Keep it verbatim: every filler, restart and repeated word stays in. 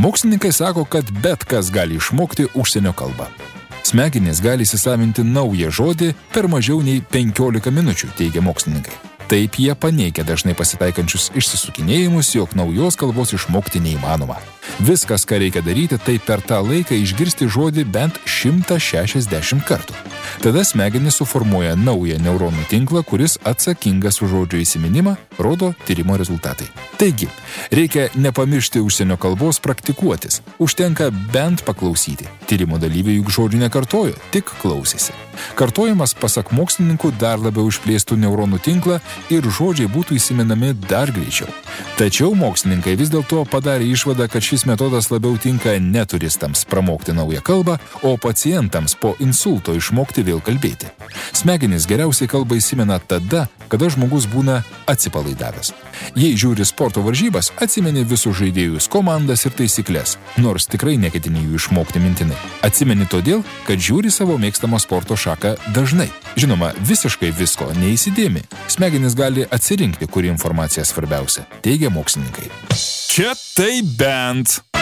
Mokslininkai sako, kad bet kas gali išmokti užsienio kalbą. Smegenys gali įsisavinti naują žodį per mažiau nei penkiolika minučių, teigia mokslininkai. Taip jie paneigia dažnai pasitaikančius išsisukinėjimus, jog naujos kalbos išmokti neįmanoma. Viskas, ką reikia daryti, tai per tą laiką išgirsti žodį bent šimtą šešiasdešimt kartų. Tada smegenys suformuoja naują neuronų tinklą, kuris atsakingas už žodžio įsiminimą, rodo tyrimo rezultatai. Taigi, reikia nepamiršti užsienio kalbos praktikuotis. Užtenka bent paklausyti. Tyrimo dalyviai juk žodžių nekartojo, tik klausėsi. Kartojimas, pasak mokslininkų, dar labiau išplėstų neuronų tinklą ir žodžiai būtų įsimenami dar greičiau. Tačiau mokslininkai vis dėlto padarė išvadą, kad šis metodas labiau tinka ne turistams pramokti naują kalbą, o pacientams po insulto išmokti vėl kalbėti. Smegenys geriausiai kalbą įsimena tada, kada žmogus būna atsipalaidavęs. Jei žiūri sporto varžybas, atsimeni visus žaidėjus, komandas ir taisyklės, nors tikrai neketini jų išmokti mintinai. Atsimeni todėl, kad žiūri savo mėgstamą sporto šaką dažnai. Žinoma, visiškai visko neįsidėmi. Smegenys gali atsirinkti, kuri informacija svarbiausia, teigia mokslininkai. Čia tai bent.